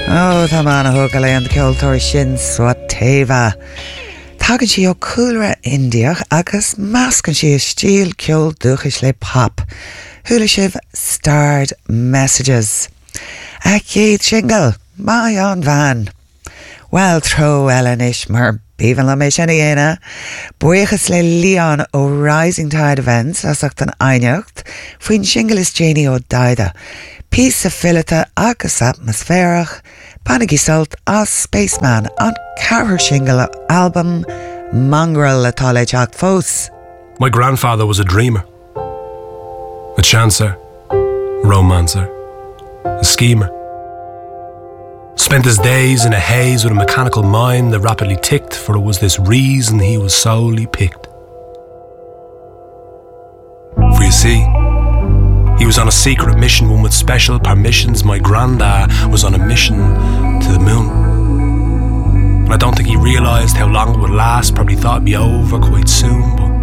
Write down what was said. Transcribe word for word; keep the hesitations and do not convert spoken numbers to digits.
Ó tá mána thug le an ceoltóir sin suat taobh. Tagann si ó cúlra Indiach agus meascann si is stíl ceol dúchas le pop. Thula sibh Starred Messages. A chéad single, Mai an Van. Well, tro Ellen ish mar bíhan le mé sinna dhéana. Buíochas le Leon ó Rising Tide Events as ach an aineocht, faoin single is Janie ó Daida. Pís a fillete agus atmosférach, Panicky Salt as Spaceman an Carver single album Mongrel atá le teacht fós. My grandfather was a dreamer, a chancer, romancer, a schemer. Spent his days in a haze with a mechanical mind that rapidly ticked, for it was this reason he was solely picked. For you see, he was on a secret mission, one with special permissions. My grandad was on a mission to the moon. And I don't think he realised how long it would last, probably thought it'd be over quite soon, but